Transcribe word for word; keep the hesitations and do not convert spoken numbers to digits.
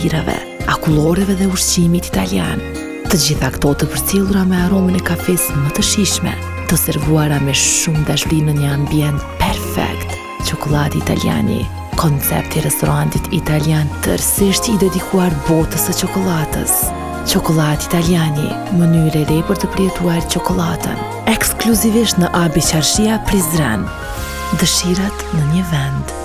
pirave, akulloreve dhe ushqimit italian. Të gjitha këto të përcjellura me aromën e kafes më të shijshme, të servuara me shumë dashuri në një ambient perfekt. Çokoladi Italiani, koncepti i restorantit italian tërësisht i dedikuar botës së çokoladës. Çokoladi Italiani, mënyrë e re për të përjetuar çokoladën, ekskluzivisht në Abi Çarshia Prizren. Dëshirat në një vend.